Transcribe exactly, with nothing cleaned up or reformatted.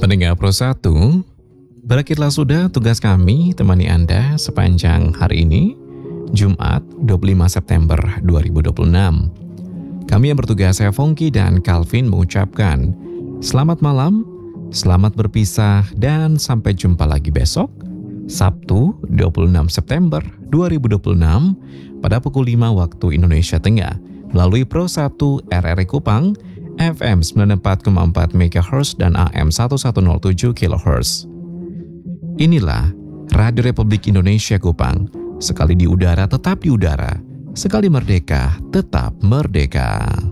Pendengar Pro satu, berakhirlah sudah tugas kami temani Anda sepanjang hari ini, Jumat dua puluh lima September dua ribu dua puluh enam. Kami yang bertugas, saya Fongki dan Calvin, mengucapkan selamat malam, selamat berpisah, dan sampai jumpa lagi besok, Sabtu dua puluh enam September dua ribu dua puluh enam pada pukul lima waktu Indonesia Tengah melalui Pro satu R R I Kupang, F M sembilan puluh empat koma empat megahertz dan A M seribu seratus tujuh kilohertz. Inilah Radio Republik Indonesia Kupang, sekali di udara tetap di udara, sekali merdeka tetap merdeka.